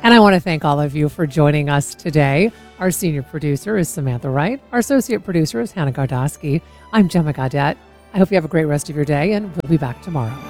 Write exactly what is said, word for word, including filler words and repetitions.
And I want to thank all of you for joining us today. Our senior producer is Samantha Wright. Our associate producer is Hannah Gardosky. I'm Gemma Gaudette. I hope you have a great rest of your day, and we'll be back tomorrow.